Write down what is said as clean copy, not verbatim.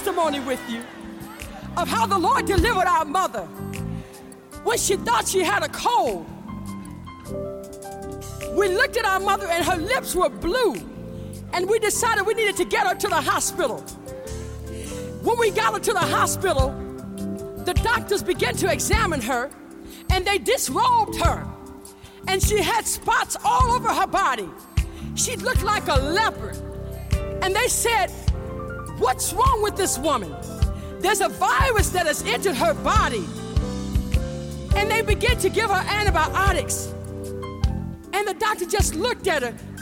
testimony with you of how the Lord delivered our mother when she thought she had a cold. We looked at our mother and her lips were blue, and we decided we needed to get her to the hospital. When we got her to the hospital, the doctors began to examine her, and they disrobed her, and she had spots all over her body. She looked like a leopard. And they said, "What's wrong with this woman? There's a virus that has entered her body." And they began to give her antibiotics. And the doctor just looked at her